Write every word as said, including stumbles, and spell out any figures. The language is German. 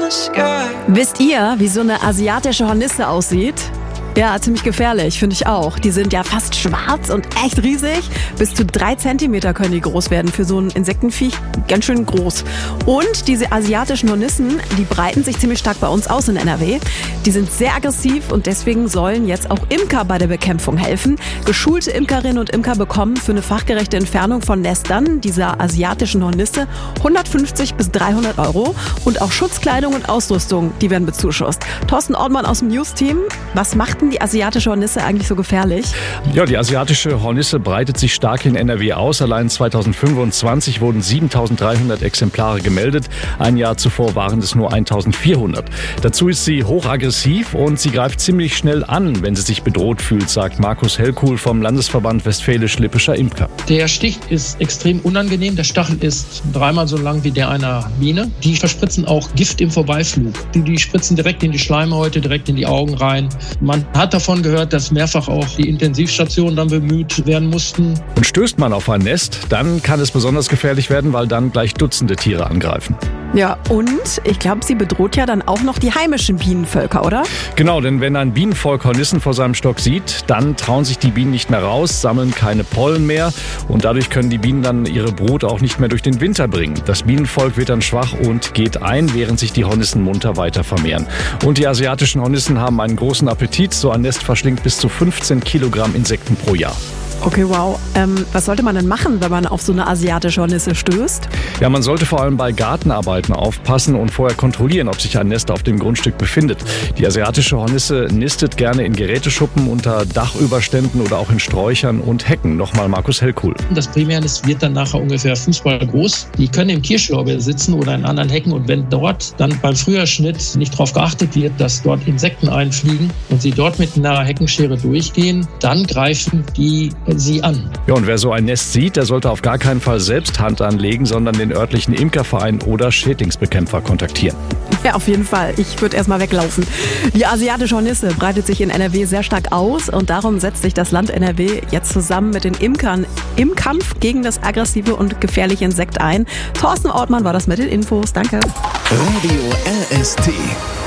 Wisst ihr, wie so eine asiatische Hornisse aussieht? Ja, ziemlich gefährlich, finde ich auch. Die sind ja fast schwarz und echt riesig. Bis zu drei Zentimeter können die groß werden für so ein Insektenviech. Ganz schön groß. Und diese asiatischen Hornissen, die breiten sich ziemlich stark bei uns aus in N R W. Die sind sehr aggressiv und deswegen sollen jetzt auch Imker bei der Bekämpfung helfen. Geschulte Imkerinnen und Imker bekommen für eine fachgerechte Entfernung von Nestern dieser asiatischen Hornisse hundertfünfzig bis dreihundert Euro. Und auch Schutzkleidung und Ausrüstung, die werden bezuschusst. Thorsten Ortmann aus dem News-Team, was macht denn die asiatische Hornisse eigentlich so gefährlich? Ja, die asiatische Hornisse breitet sich stark in N R W aus. Allein zweitausendfünfundzwanzig wurden siebentausenddreihundert Exemplare gemeldet. Ein Jahr zuvor waren es nur eintausendvierhundert. Dazu ist sie hochaggressiv und sie greift ziemlich schnell an, wenn sie sich bedroht fühlt, sagt Markus Hellkuhl vom Landesverband Westfälisch-Lippischer Imker. Der Stich ist extrem unangenehm. Der Stachel ist dreimal so lang wie der einer Biene. Die verspritzen auch Gift im Vorbeiflug. Die, die spritzen direkt in die Schleimhäute, direkt in die Augen rein. Man hat davon gehört, dass mehrfach auch die Intensivstationen dann bemüht werden mussten. Und stößt man auf ein Nest, dann kann es besonders gefährlich werden, weil dann gleich Dutzende Tiere angreifen. Ja, und ich glaube, sie bedroht ja dann auch noch die heimischen Bienenvölker, oder? Genau, denn wenn ein Bienenvolk Hornissen vor seinem Stock sieht, dann trauen sich die Bienen nicht mehr raus, sammeln keine Pollen mehr und dadurch können die Bienen dann ihre Brut auch nicht mehr durch den Winter bringen. Das Bienenvolk wird dann schwach und geht ein, während sich die Hornissen munter weiter vermehren. Und die asiatischen Hornissen haben einen großen Appetit. So ein Nest verschlingt bis zu fünfzehn Kilogramm Insekten pro Jahr. Okay, wow. Ähm, was sollte man denn machen, wenn man auf so eine asiatische Hornisse stößt? Ja, man sollte vor allem bei Gartenarbeiten aufpassen und vorher kontrollieren, ob sich ein Nest auf dem Grundstück befindet. Die asiatische Hornisse nistet gerne in Geräteschuppen, unter Dachüberständen oder auch in Sträuchern und Hecken. Nochmal Markus Hellkuhl. Das Primärnest wird dann nachher ungefähr Fußball groß. Die können im Kirschlorbeer sitzen oder in anderen Hecken und wenn dort dann beim Frühjahrsschnitt nicht darauf geachtet wird, dass dort Insekten einfliegen und sie dort mit einer Heckenschere durchgehen, dann greifen die sie an. Ja, und wer so ein Nest sieht, der sollte auf gar keinen Fall selbst Hand anlegen, sondern den örtlichen Imkerverein oder Schädlingsbekämpfer kontaktieren. Ja, auf jeden Fall. Ich würde erstmal weglaufen. Die asiatische Hornisse breitet sich in N R W sehr stark aus und darum setzt sich das Land N R W jetzt zusammen mit den Imkern im Kampf gegen das aggressive und gefährliche Insekt ein. Thorsten Ortmann war das mit den Infos. Danke. Radio L S T